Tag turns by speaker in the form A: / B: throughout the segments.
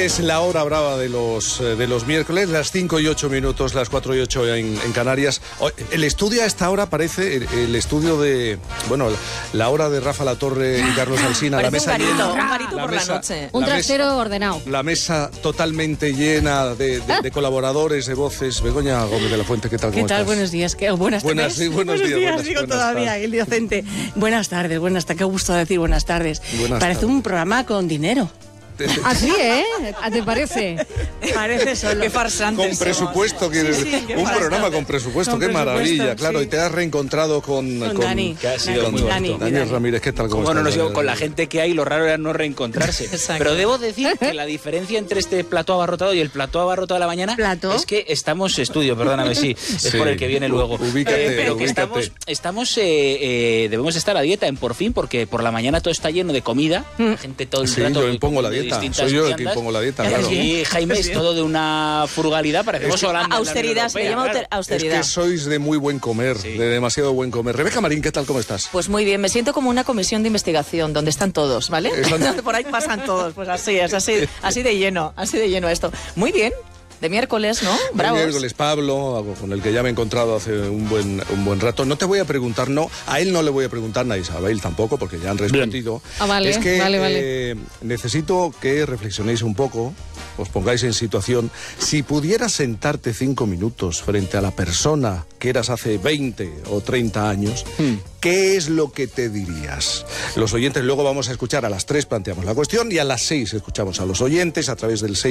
A: Es la hora brava de los miércoles, las 5 y 8 minutos, las 4 y 8 en Canarias. El estudio a esta hora parece el estudio de, bueno, la hora de Rafa Latorre y Carlos Alsina. La mesa llena,
B: un garito por la noche.
C: Un trasero ordenado.
A: La mesa totalmente llena de colaboradores, de voces. Begoña Gómez de la Fuente, ¿qué tal? ¿Cómo estás?
D: Buenos días. Buenas tardes.
A: Sí, buenos días.
D: Digo todavía, el inocente. Buenas tardes, qué gusto decir buenas tardes.
A: Buenas
D: Parece
A: tardes.
D: un programa con dinero.
C: Así, ¿eh? ¿Te parece?
D: Parece solo.
B: Qué farsantes.
A: Con presupuesto, quieres
D: Sí, qué
A: un
D: farsantes.
A: programa con presupuesto,
D: Con
A: qué
D: presupuesto,
A: maravilla, claro.
D: sí.
A: Y te has reencontrado con
D: Dani.
E: Que ha sido muy bonito.
A: Daniel Ramírez, ¿qué tal? ¿Cómo
E: Bueno,
A: estás,
E: no digo,
A: Daniel?
E: con la gente que hay, lo raro era no reencontrarse.
D: Exacto.
E: Pero debo decir que la diferencia entre este plató abarrotado y el plató abarrotado de la mañana
D: ¿Plató?
E: es que estamos perdóname, sí, es
A: Sí.
E: por el que viene luego.
A: Ubícate,
E: pero que
A: ubícate.
E: debemos estar a dieta en Por Fin, porque por la mañana todo está lleno de comida, la gente todo el
A: Sí,
E: rato
A: yo impongo la
E: de
A: dieta.
E: distintas
A: Soy yo el que
E: viandas.
A: impongo la dieta,
E: Y
A: claro.
E: aquí, Jaime, es todo de una frugalidad, parecemos Holanda. en la Unión
B: Austeridad, se le llama
E: Europea, claro.
B: austeridad.
A: Es que sois de muy buen comer,
E: Sí.
A: de demasiado buen comer. Rebeca Marín, ¿qué tal? ¿Cómo estás?
B: Pues muy bien, me siento como una comisión de investigación donde están todos, ¿vale?
A: Están-
B: Por ahí pasan todos, pues así es, así de lleno esto. Muy bien, de miércoles, ¿no? Bravos.
A: El miércoles Pablo, con el que ya me he encontrado hace un buen rato. No te voy a preguntar, a él no le voy a preguntar, a Isabel tampoco, porque ya han respondido.
C: Ah, vale,
A: es que
C: vale.
A: necesito que reflexionéis un poco, os pongáis en situación. Si pudieras sentarte 5 minutos frente a la persona que eras hace 20 o 30 años, ¿qué es lo que te dirías? Los oyentes, luego vamos a escuchar, a las 3 planteamos la cuestión y a las 6 escuchamos a los oyentes a través del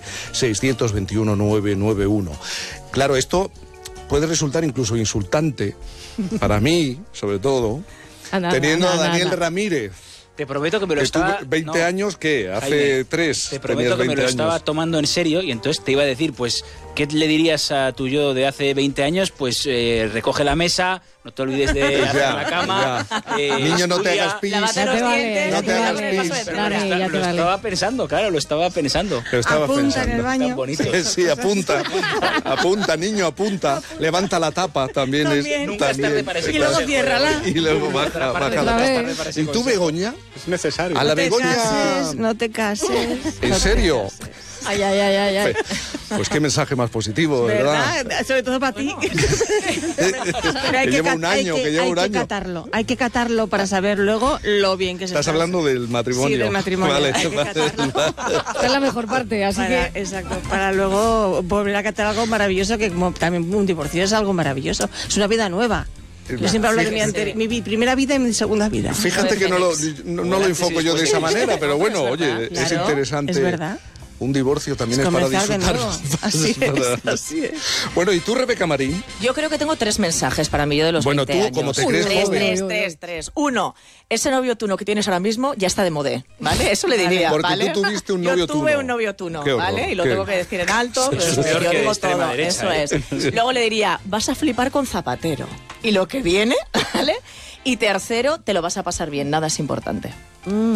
A: 620-621-991. Claro, esto puede resultar incluso insultante para mí, sobre todo, teniendo a Daniel Ramírez.
E: Te prometo que me lo
A: Que tú,
E: estaba...
A: 20
E: no,
A: años, ¿qué? Hace
E: Jaime,
A: 3
E: Te prometo que me lo estaba tomando en serio y entonces te iba a decir, pues, ¿qué le dirías a tu yo de hace 20 años? Pues recoge la mesa, no te olvides de hacer la cama.
A: Niño, no te
E: estudia.
A: hagas pis.
B: Lávate los
C: Ya te vale,
B: dientes,
A: no te hagas
B: dale,
A: pis.
B: paso de
E: Pero
C: Dani,
B: prueba.
C: ya te
E: lo
C: vale.
E: estaba pensando, claro, lo estaba pensando.
A: Lo estaba
D: Apunta
A: pensando.
D: en el baño.
E: Tan bonito.
A: Sí, apunta, niño, apunta. Levanta la tapa, también es...
D: También.
E: Nunca es tarde para ese
D: Y luego
E: consejo,
D: ciérrala.
A: Y luego baja
E: Otra
A: la
C: vez.
A: tapa. ¿Y tú, Begoña?
E: Es necesario.
A: A la Begoña...
D: No te cases.
A: ¿En serio?
C: Ay, ay, ay, ay, ay.
A: Pues qué mensaje más positivo, ¿verdad?
D: ¿Verdad? Sobre todo para ti. Pero
A: Que lleva un año, que lleva un año.
D: Hay que catarlo para saber luego lo bien que se
A: Estás
D: está.
A: hablando del matrimonio.
D: Sí, del matrimonio.
A: Vale,
D: Hay que
A: vale.
D: catarlo.
C: Esta es la mejor parte, así
D: Para,
C: que...
D: exacto, para luego volver a catar algo maravilloso, que como también un divorcio es algo maravilloso. Es una vida nueva. Yo siempre hablo de mi primera vida y mi segunda vida.
A: Fíjate que no lo enfoco yo de esa manera, pero bueno, oye, es
D: Claro,
A: interesante.
D: es verdad.
A: Un divorcio también
D: Es
A: es para
D: comenzar de
A: disfrutar.
D: nuevo. Así es, así es.
A: Bueno, ¿y tú, Rebeca Marín?
B: Yo creo que tengo 3 mensajes para mí yo de los
A: Bueno,
B: 20
A: tú,
B: años.
A: como te crees joven.
B: Tres. 1, ese novio tuno que tienes ahora mismo ya está de modé, ¿vale? Eso le diría,
A: Porque
B: ¿vale?
A: tú tuviste un novio
B: Yo tuve
A: tuno.
B: un novio tuno,
A: Qué horror,
B: ¿vale? Y lo
A: qué-
B: tengo que decir en alto, pero
E: Eso es peor
B: yo
E: que de
B: digo
E: extrema
B: todo,
E: derecha,
B: eso
E: ¿eh?
B: es. Luego le diría, vas a flipar con Zapatero. Y lo que viene, ¿vale? Y tercero, te lo vas a pasar bien, nada es importante.